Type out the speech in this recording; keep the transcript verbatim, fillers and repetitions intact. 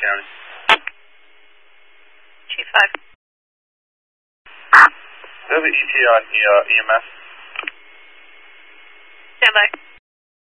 County. Chief five. Do you have an E T A on E, uh, E M S?